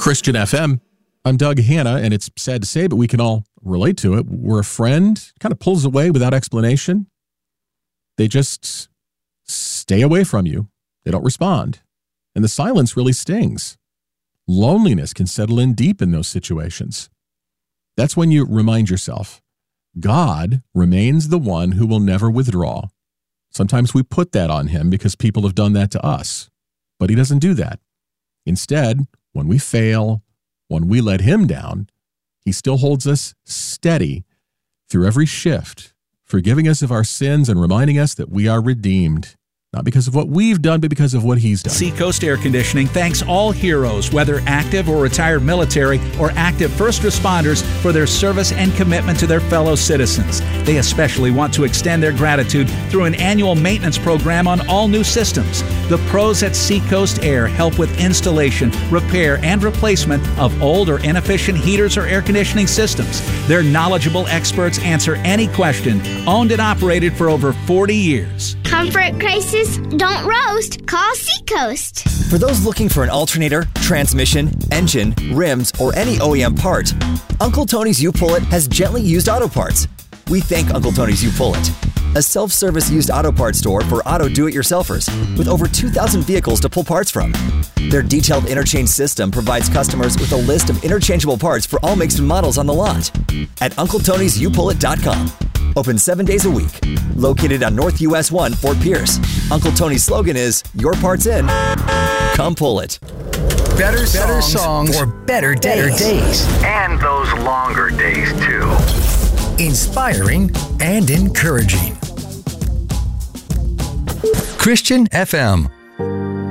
Christian FM. I'm Doug Hanna, and it's sad to say, but we can all relate to it. Where a friend kind of pulls away without explanation. They just stay away from you. They don't respond. And the silence really stings. Loneliness can settle in deep in those situations. That's when you remind yourself, God remains the one who will never withdraw. Sometimes we put that on him because people have done that to us, but he doesn't do that. Instead, when we fail, when we let him down, he still holds us steady through every shift, forgiving us of our sins and reminding us that we are redeemed. Not because of what we've done, but because of what he's done. Seacoast Air Conditioning thanks all heroes, whether active or retired military or active first responders, for their service and commitment to their fellow citizens. They especially want to extend their gratitude through an annual maintenance program on all new systems. The pros at Seacoast Air help with installation, repair, and replacement of old or inefficient heaters or air conditioning systems. Their knowledgeable experts answer any question, owned and operated for over 40 years. Comfort crisis? Don't roast. Call Seacoast. For those looking for an alternator, transmission, engine, rims, or any OEM part, Uncle Tony's U-Pull-It has gently used auto parts. We thank Uncle Tony's U-Pull-It, a self-service used auto parts store for auto do-it-yourselfers with over 2,000 vehicles to pull parts from. Their detailed interchange system provides customers with a list of interchangeable parts for all makes and models on the lot at UncleTony'sUPullIt.com. Open 7 days a week. Located on North US 1, Fort Pierce. Uncle Tony's slogan is, your part's in. Come pull it. Better songs for better days. And those longer days, too. Inspiring and encouraging. Christian FM.